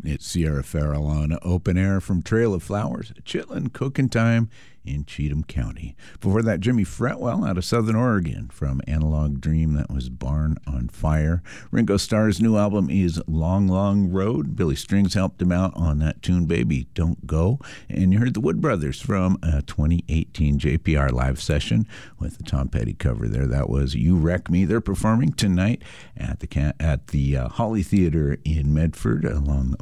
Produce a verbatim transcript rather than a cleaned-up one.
It's Sierra Farrell on Open Air from Trail of Flowers, Chitlin Cooking Time in Cheatham County. Before that, Jimmy Fretwell out of Southern Oregon from Analog Dream. That was Barn on Fire. Ringo Starr's new album is Long, Long Road. Billy Strings helped him out on that tune, Baby Don't Go. And you heard the Wood Brothers from a twenty eighteen J P R live session with the Tom Petty cover there. That was You Wreck Me. They're performing tonight at the at the uh, Holly Theater in Medford along